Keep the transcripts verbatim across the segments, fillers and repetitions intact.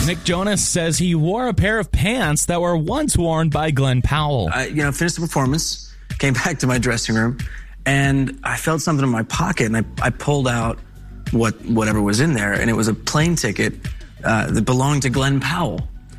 Nick Jonas says he wore a pair of pants that were once worn by Glenn Powell. I, you know, finished the performance, came back to my dressing room, and I felt something in my pocket, and I, I pulled out what whatever was in there, and it was a plane ticket uh, that belonged to Glenn Powell.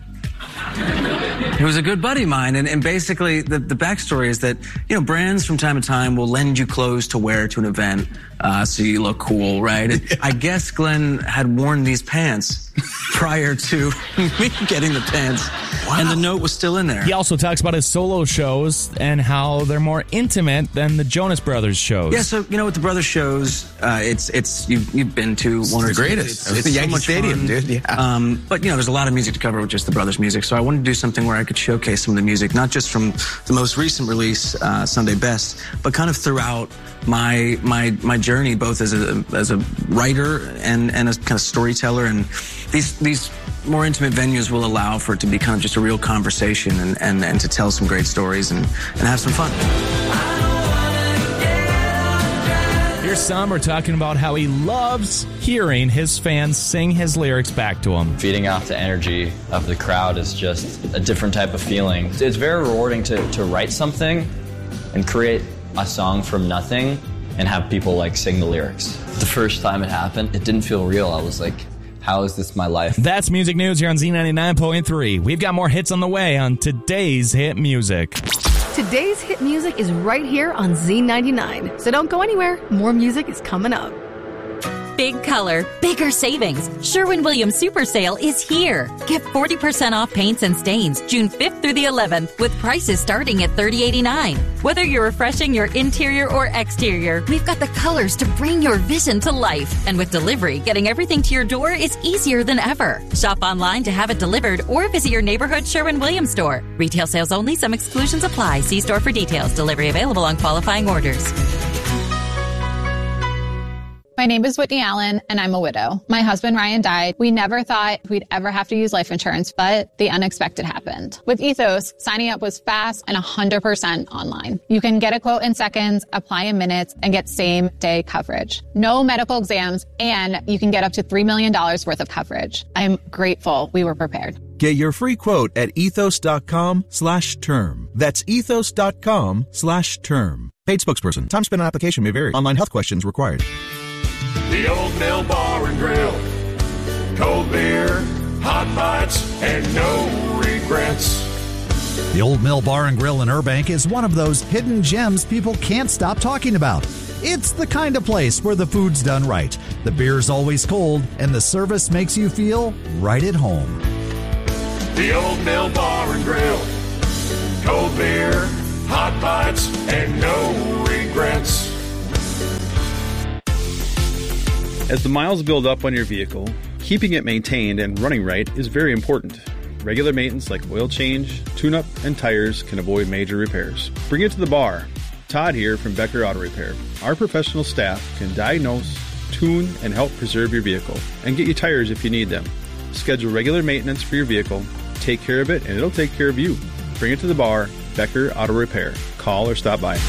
He was a good buddy of mine, and, and basically the, the backstory is that, you know, brands from time to time will lend you clothes to wear to an event uh, so you look cool, right? And I guess Glenn had worn these pants prior to me getting the pants, wow. And the note was still in there. He also talks about his solo shows and how they're more intimate than the Jonas Brothers shows. Yeah, so, you know, with the Brothers shows, uh, it's, it's you've, you've been to it's one or the two. greatest. It's, it's the so Yankee much Stadium, fun. dude, yeah. Um, but, you know, there's a lot of music to cover with just the Brothers music, so I wanted to do something where I could showcase some of the music, not just from the most recent release, uh, Sunday Best, but kind of throughout my my my journey, both as a as a writer and and as kind of storyteller. And these these more intimate venues will allow for it to be kind of just a real conversation and and, and to tell some great stories and and have some fun. Here's Summer talking about how he loves hearing his fans sing his lyrics back to him. Feeding off the energy of the crowd is just a different type of feeling. It's very rewarding to, to write something and create a song from nothing and have people like sing the lyrics. The first time it happened, it didn't feel real. I was like, how is this my life? That's music news here on Z ninety-nine point three. We've got more hits on the way on today's hit music. Today's hit music is right here on Z ninety-nine. So don't go anywhere. More music is coming up. Big color, bigger savings. Sherwin-Williams Super Sale is here. Get forty percent off paints and stains June fifth through the eleventh with prices starting at thirty eighty-nine. Whether you're refreshing your interior or exterior, we've got the colors to bring your vision to life. And with delivery, getting everything to your door is easier than ever. Shop online to have it delivered or visit your neighborhood Sherwin-Williams store. Retail sales only. Some exclusions apply. See store for details. Delivery available on qualifying orders. My name is Whitney Allen, and I'm a widow. My husband, Ryan, died. We never thought we'd ever have to use life insurance, but the unexpected happened. With Ethos, signing up was fast and one hundred percent online. You can get a quote in seconds, apply in minutes, and get same-day coverage. No medical exams, and you can get up to three million dollars worth of coverage. I'm grateful we were prepared. Get your free quote at ethos.com slash term. That's ethos.com slash term. Paid spokesperson. Time spent on application may vary. Online health questions required. The Old Mill Bar and Grill. Cold beer, hot bites, and no regrets. The Old Mill Bar and Grill in Burbank is one of those hidden gems people can't stop talking about. It's the kind of place where the food's done right, the beer's always cold, and the service makes you feel right at home. The Old Mill Bar and Grill. Cold beer, hot bites, and no regrets. As the miles build up on your vehicle, keeping it maintained and running right is very important. Regular maintenance like oil change, tune-up, and tires can avoid major repairs. Bring it to the bar. Todd here from Becker Auto Repair. Our professional staff can diagnose, tune, and help preserve your vehicle and get you tires if you need them. Schedule regular maintenance for your vehicle, take care of it, and it'll take care of you. Bring it to the bar, Becker Auto Repair. Call or stop by.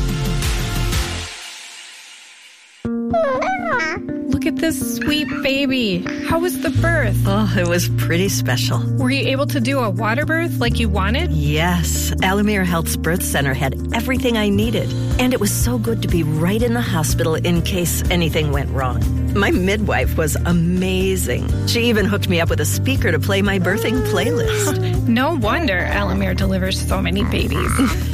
Look at this sweet baby. How was the birth? Oh, it was pretty special. Were you able to do a water birth like you wanted? Yes. Alamere Health's birth center had everything I needed. And it was so good to be right in the hospital in case anything went wrong. My midwife was amazing. She even hooked me up with a speaker to play my birthing playlist. No wonder Alamere delivers so many babies.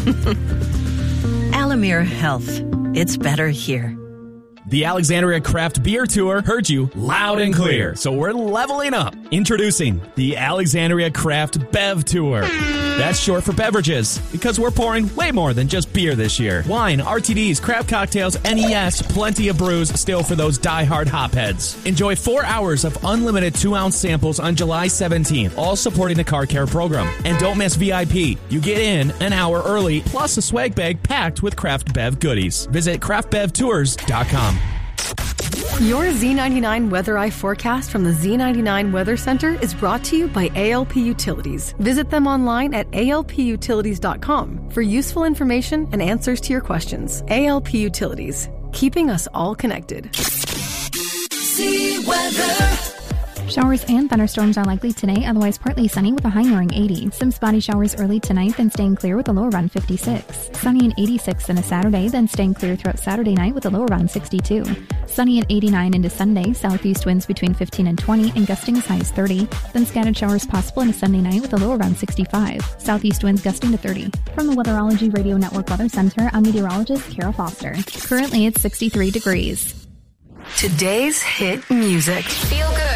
Alamere Health. It's better here. The Alexandria Craft Beer Tour heard you loud and clear, so we're leveling up. Introducing the Alexandria Craft Bev Tour. That's short for beverages, because we're pouring way more than just beer this year. Wine, R T Ds, craft cocktails, N E S, plenty of brews still for those die-hard hopheads. Enjoy four hours of unlimited two-ounce samples on July seventeenth, all supporting the Car Care program. And don't miss V I P. You get in an hour early, plus a swag bag packed with Craft Bev goodies. Visit craft bev tours dot com. Your Z ninety-nine Weather Eye forecast from the Z ninety-nine Weather Center is brought to you by A L P Utilities. Visit them online at A L P utilities dot com for useful information and answers to your questions. A L P Utilities, keeping us all connected. Z Weather. Showers and thunderstorms are likely today, otherwise partly sunny with a high nearing eighty. Some spotty showers early tonight, then staying clear with a low around fifty-six. Sunny and eighty-six into Saturday, then staying clear throughout Saturday night with a low around sixty-two. Sunny and eighty-nine into Sunday, southeast winds between fifteen and twenty, and gusting as high as thirty. Then scattered showers possible into Sunday night with a low around sixty-five. Southeast winds gusting to thirty. From the Weatherology Radio Network Weather Center, I'm meteorologist Kara Foster. Currently, it's sixty-three degrees. Today's hit music. Feel good.